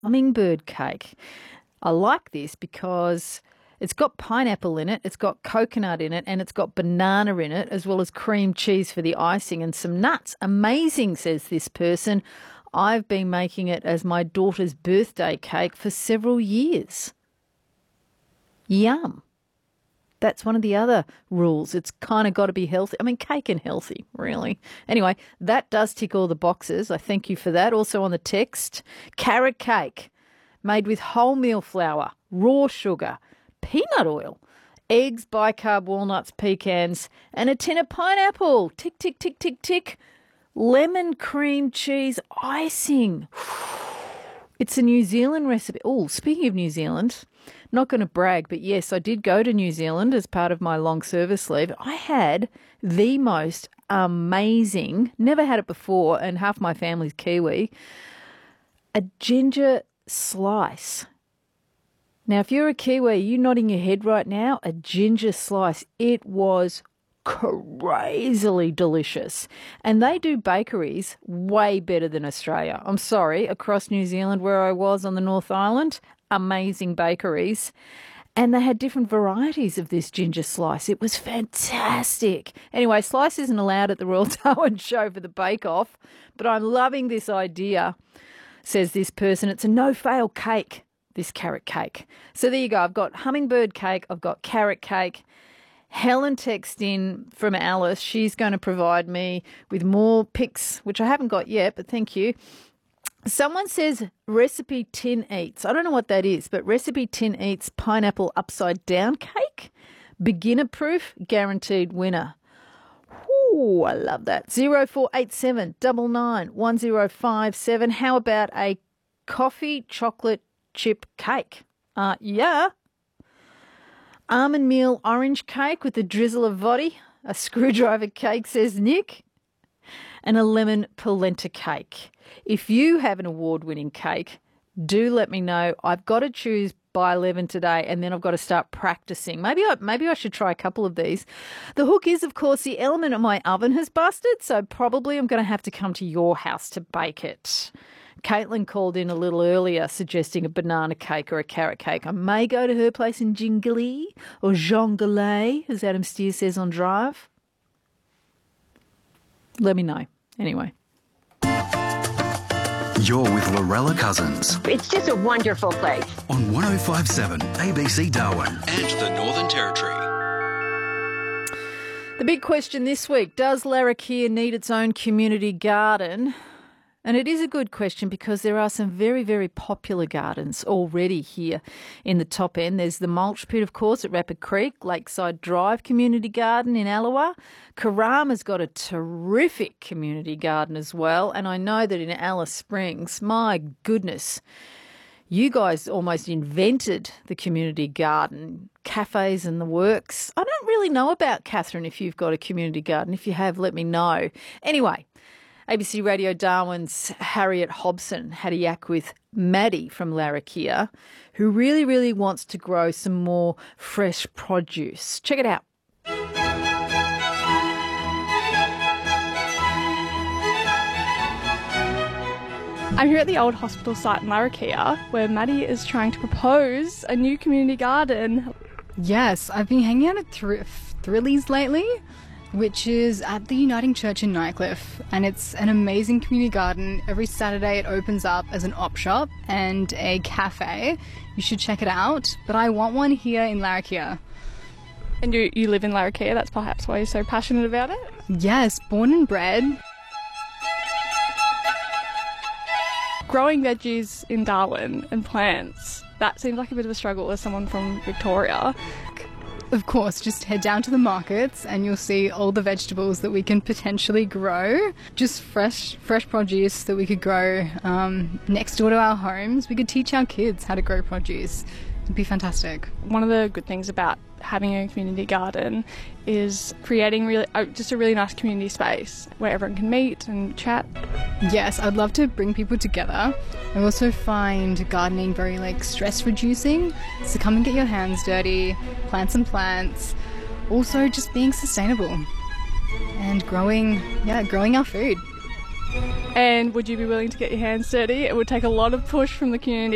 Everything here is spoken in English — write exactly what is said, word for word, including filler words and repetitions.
hummingbird cake. I like this because it's got pineapple in it, it's got coconut in it, and it's got banana in it, as well as cream cheese for the icing and some nuts. Amazing, says this person. I've been making it as my daughter's birthday cake for several years. Yum. That's one of the other rules. It's kind of got to be healthy. I mean, cake and healthy, really. Anyway, that does tick all the boxes. I thank you for that. Also on the text, carrot cake made with wholemeal flour, raw sugar, peanut oil, eggs, bicarb, walnuts, pecans, and a tin of pineapple. Tick, tick, tick, tick, tick. Lemon cream cheese icing. It's a New Zealand recipe. Oh, speaking of New Zealand, not going to brag, but yes, I did go to New Zealand as part of my long service leave. I had the most amazing, never had it before, and half my family's Kiwi, a ginger slice. Now, if you're a Kiwi, you're nodding your head right now, a ginger slice. It was crazily delicious. And they do bakeries way better than Australia. I'm sorry, across New Zealand where I was on the North Island, amazing bakeries. And they had different varieties of this ginger slice. It was fantastic. Anyway, slice isn't allowed at the Royal Darwin show for the bake-off, but I'm loving this idea, says this person. It's a no-fail cake, this carrot cake. So there you go. I've got hummingbird cake. I've got carrot cake. Helen texted in from Alice. She's going to provide me with more pics, which I haven't got yet, but thank you. Someone says Recipe Tin Eats. I don't know what that is, but Recipe Tin Eats pineapple upside down cake. Beginner proof, guaranteed winner. Ooh, I love that. zero four eight seven nine nine one zero five seven. How about a coffee chocolate chip cake? Uh, yeah. Almond meal orange cake with a drizzle of vodka. A screwdriver cake, says Nick. And a lemon polenta cake. If you have an award-winning cake, do let me know. I've got to choose by eleven today, and then I've got to start practicing. Maybe I, maybe I should try a couple of these. The hook is, of course, the element of my oven has busted, so probably I'm going to have to come to your house to bake it. Caitlin called in a little earlier suggesting a banana cake or a carrot cake. I may go to her place in Jinglee or Jonglei, as Adam Steer says on Drive. Let me know. Anyway. You're with Lorella Cousins. It's just a wonderful place. On one oh five point seven A B C Darwin and the Northern Territory. The big question this week, does Larrakia need its own community garden? And it is a good question because there are some very, very popular gardens already here in the top end. There's the Mulch Pit, of course, at Rapid Creek, Lakeside Drive Community Garden in Allawa. Karama's got a terrific community garden as well. And I know that in Alice Springs, my goodness, you guys almost invented the community garden, cafes and the works. I don't really know about Catherine if you've got a community garden. If you have, let me know. Anyway, A B C Radio Darwin's Harriet Hobson had a yak with Maddie from Larrakia, who really, really wants to grow some more fresh produce. Check it out. I'm here at the old hospital site in Larrakia, where Maddie is trying to propose a new community garden. Yes, I've been hanging out at Thr- Thrillies lately, which is at the Uniting Church in Nightcliff, and it's an amazing community garden. Every Saturday it opens up as an op shop and a cafe. You should check it out, but I want one here in Larrakia. And you, you live in Larrakia, that's perhaps why you're so passionate about it? Yes, born and bred. Growing veggies in Darwin and plants, that seems like a bit of a struggle as someone from Victoria. Of course, just head down to the markets and you'll see all the vegetables that we can potentially grow. Just fresh fresh produce that we could grow um, next door to our homes. We could teach our kids how to grow produce. It'd be fantastic. One of the good things about having a community garden is creating really uh, just a really nice community space where everyone can meet and chat. Yes, I'd love to bring people together. I also find gardening very like stress reducing. So come and get your hands dirty, plant some plants. Also just being sustainable and growing, yeah, growing our food. And would you be willing to get your hands dirty? It would take a lot of push from the community.